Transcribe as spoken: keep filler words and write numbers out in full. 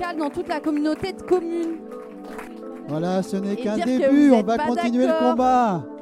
dans toute la communauté de communes. Voilà, ce n'est Et qu'un dire que début, vous on êtes va pas continuer le d'accord. combat.